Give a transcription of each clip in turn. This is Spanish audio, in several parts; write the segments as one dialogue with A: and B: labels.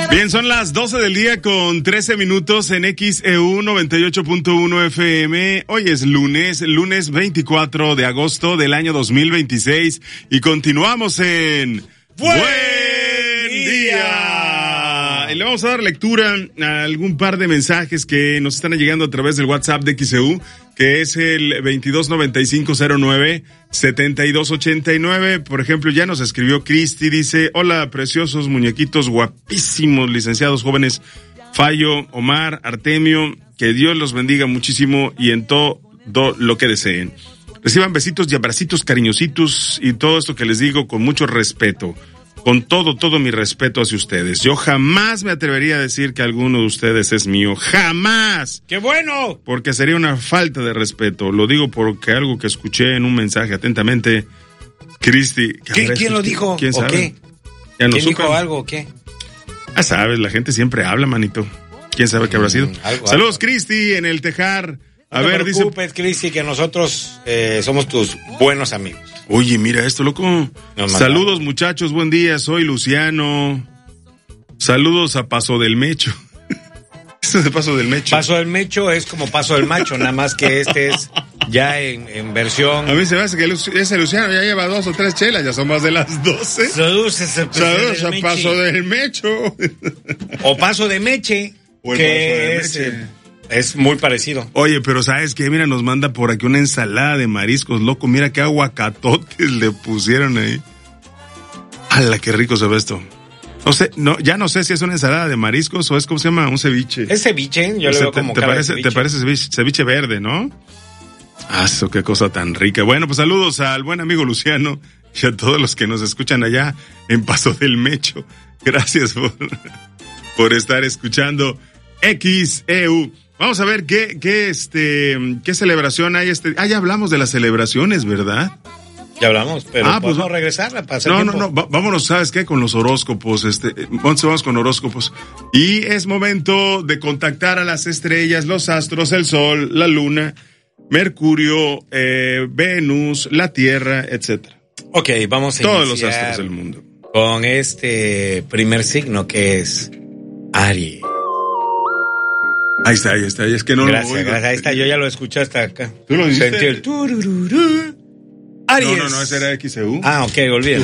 A: Bien, son las 12 del día con 13 minutos en XEU 98.1 FM. Hoy es lunes 24 de agosto del año 2026 y continuamos en Buen Día. Y le vamos a dar lectura a algún par de mensajes que nos están llegando a través del WhatsApp de XEU, que es el 229509-7289. Por ejemplo, ya nos escribió Cristi, dice: hola, preciosos muñequitos guapísimos, licenciados jóvenes Fallo, Omar, Artemio, que Dios los bendiga muchísimo y en todo lo que deseen. Reciban besitos y abracitos cariñositos y todo esto que les digo con mucho respeto. Con todo mi respeto hacia ustedes. Yo jamás me atrevería a decir que alguno de ustedes es mío. ¡Jamás!
B: ¡Qué bueno!
A: Porque sería una falta de respeto. Lo digo porque algo que escuché en un mensaje atentamente. Cristi.
B: ¿Quién lo dijo?
A: ¿Quién sabe?
B: ¿O qué?
A: Ya no
B: ¿Quién
A: supe.
B: dijo algo o qué?
A: Ah, sabes, la gente siempre habla, manito. ¿Quién sabe qué habrá sido? Saludos, Cristi, en el Tejar.
B: No te preocupes, Cristi, que nosotros somos tus buenos amigos.
A: Oye, mira esto, loco. Saludos, muchachos, buen día, soy Luciano. Saludos a Paso del Mecho. Esto es de Paso del Mecho.
B: Paso del Mecho es como Paso del Macho, nada más que este es ya en versión...
A: A mí se me hace que ese Luciano ya lleva 2 o 3 chelas, ya son más de las 12.
B: Saludos
A: a Paso del Mecho.
B: O Paso de Meche,
A: o el
B: que
A: Paso de Meche.
B: Es muy parecido.
A: Oye, pero ¿sabes qué? Mira, nos manda por aquí una ensalada de mariscos, loco. Mira qué aguacatotes le pusieron ahí. ¡Hala, qué rico se ve esto! No sé, ya no sé si es una ensalada de mariscos o es, ¿cómo se llama? Un ceviche.
B: Es ceviche, yo le veo como
A: ¿Te parece ceviche verde, no? Ah, eso, qué cosa tan rica. Bueno, pues saludos al buen amigo Luciano y a todos los que nos escuchan allá en Paso del Mecho. Gracias por estar escuchando XEU. Vamos a ver qué celebración hay ya hablamos de las celebraciones, ¿verdad?
B: Ya hablamos, pero
A: pues
B: podemos regresarla para hacer
A: tiempo. No, vámonos, ¿sabes qué? Con los horóscopos, vamos con horóscopos. Y es momento de contactar a las estrellas, los astros, el sol, la luna, Mercurio, Venus, la Tierra, etcétera.
B: Ok, vamos a
A: todos los astros del mundo.
B: Con este primer signo que es Aries.
A: Ahí está, es que no
B: gracias,
A: lo oigo.
B: Gracias, ahí está, yo ya lo escuché hasta acá.
A: ¿Tú lo dijiste?
B: Sentí el turururú. Aries.
A: No, ese era XEU.
B: Ah, ok, olvídalo.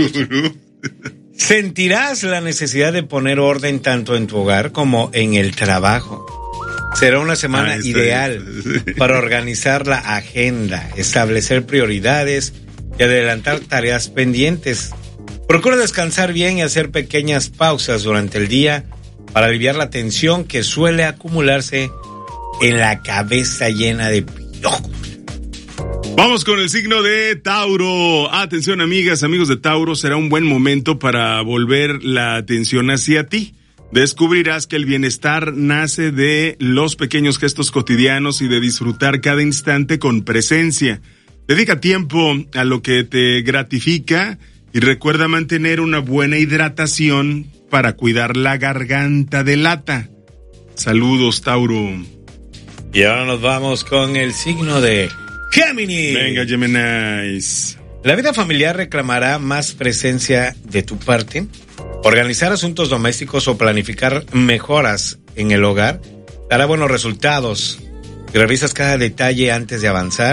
B: Sentirás la necesidad de poner orden tanto en tu hogar como en el trabajo. Será una semana ideal para organizar la agenda, establecer prioridades y adelantar tareas pendientes. Procura descansar bien y hacer pequeñas pausas durante el día para aliviar la tensión que suele acumularse en la cabeza llena de piojos.
A: Vamos con el signo de Tauro. Atención, amigas, amigos de Tauro, será un buen momento para volver la atención hacia ti. Descubrirás que el bienestar nace de los pequeños gestos cotidianos y de disfrutar cada instante con presencia. Dedica tiempo a lo que te gratifica y recuerda mantener una buena hidratación para cuidar la garganta de lata. Saludos, Tauro.
B: Y ahora nos vamos con el signo de Géminis.
A: Venga, Géminis.
B: La vida familiar reclamará más presencia de tu parte. Organizar asuntos domésticos o planificar mejoras en el hogar dará buenos resultados. Si revisas cada detalle antes de avanzar,